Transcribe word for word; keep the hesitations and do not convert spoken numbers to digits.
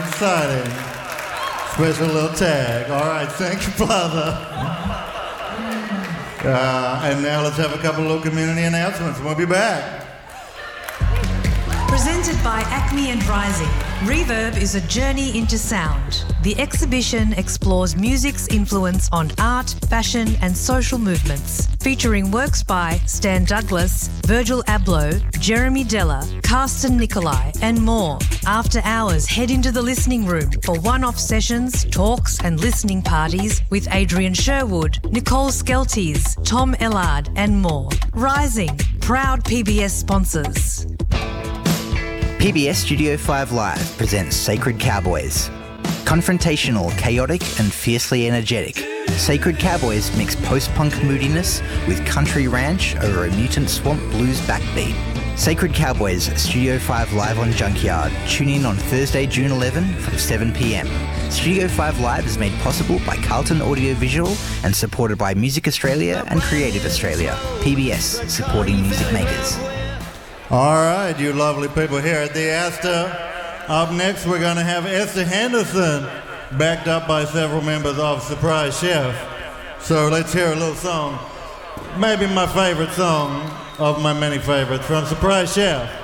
exciting. Special little tag. All right, thank you, Father. Uh, and now let's have a couple of community announcements. We'll be back. Presented by Acme and Rising, Reverb is a journey into sound. The exhibition explores music's influence on art, fashion and social movements, featuring works by Stan Douglas, Virgil Abloh, Jeremy Della, Carsten Nicolai and more. After hours, head into the listening room for one-off sessions, talks and listening parties with Adrian Sherwood, Nicole Skelties, Tom Ellard and more. Rising, proud P B S sponsors. P B S Studio five Live presents Sacred Cowboys. Confrontational, chaotic and fiercely energetic, Sacred Cowboys mix post-punk moodiness with country ranch over a mutant swamp blues backbeat. Sacred Cowboys Studio five Live on Junkyard. Tune in on Thursday, June eleventh from seven p.m. Studio five Live is made possible by Carlton Audiovisual and supported by Music Australia and Creative Australia. P B S, supporting music makers. All right, you lovely people here at the Astor. Up next, we're going to have Esther Henderson, backed up by several members of Surprise Chef. So let's hear a little song, maybe my favorite song of my many favorites from Surprise Chef.